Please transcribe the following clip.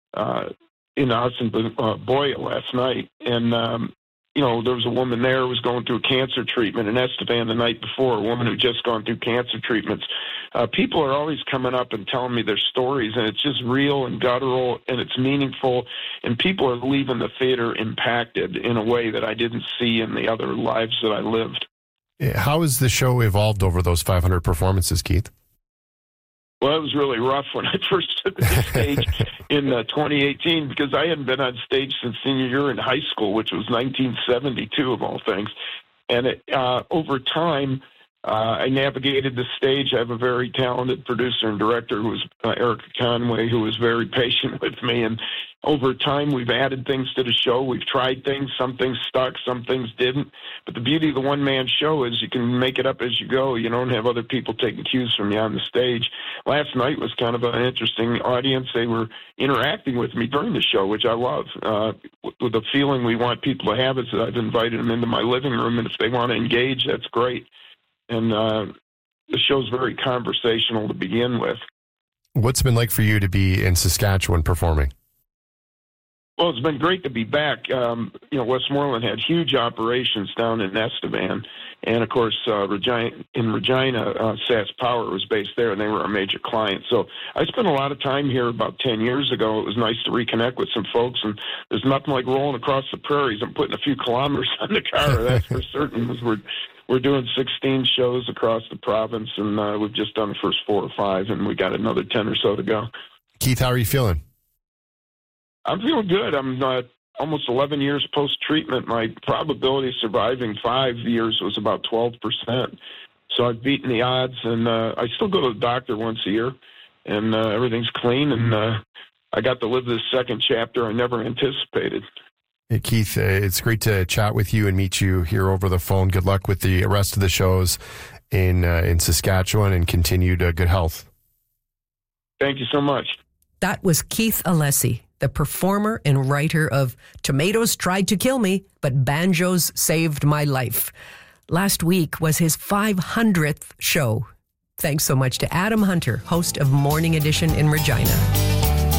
in Hudson Boya last night. And, there was a woman there who was going through cancer treatment in Estevan the night before, a woman who just gone through cancer treatments. People are always coming up and telling me their stories, and it's just real and guttural, and it's meaningful, and people are leaving the theater impacted in a way that I didn't see in the other lives that I lived. How has the show evolved over those 500 performances, Keith? Well, it was really rough when I first took the stage in 2018 because I hadn't been on stage since senior year in high school, which was 1972 of all things. And over time, I navigated the stage. I have a very talented producer and director who was Erica Conway, who was very patient with me. And over time, we've added things to the show. We've tried things. Some things stuck, some things didn't. But the beauty of the one-man show is you can make it up as you go. You don't have other people taking cues from you on the stage. Last night was kind of an interesting audience. They were interacting with me during the show, which I love. With the feeling we want people to have is that I've invited them into my living room, and if they want to engage, that's great. And the show's very conversational to begin with. What's it been like for you to be in Saskatchewan performing? Well, it's been great to be back. Westmoreland had huge operations down in Estevan. And, of course, Regina, SAS Power was based there, and they were a major client. So I spent a lot of time here about 10 years ago. It was nice to reconnect with some folks, and there's nothing like rolling across the prairies and putting a few kilometers on the car, that's for certain. We're doing 16 shows across the province, and we've just done the first 4 or 5, and we got another 10 or so to go. Keith, how are you feeling? I'm feeling good. I'm almost 11 years post-treatment. My probability of surviving 5 years was about 12%. So I've beaten the odds, and I still go to the doctor once a year, and everything's clean, and I got to live this second chapter I never anticipated. Hey, Keith, it's great to chat with you and meet you here over the phone. Good luck with the rest of the shows in Saskatchewan, and continued good health. Thank you so much. That was Keith Alessi, the performer and writer of Tomatoes Tried to Kill Me, but Banjos Saved My Life. Last week was his 500th show. Thanks so much to Adam Hunter, host of Morning Edition in Regina.